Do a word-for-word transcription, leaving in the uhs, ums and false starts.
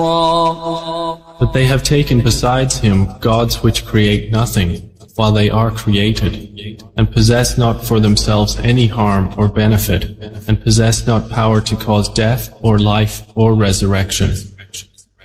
But they have taken besides him gods which create nothing, while they are created, and possess not for themselves any harm or benefit, and possess not power to cause death or life or resurrection.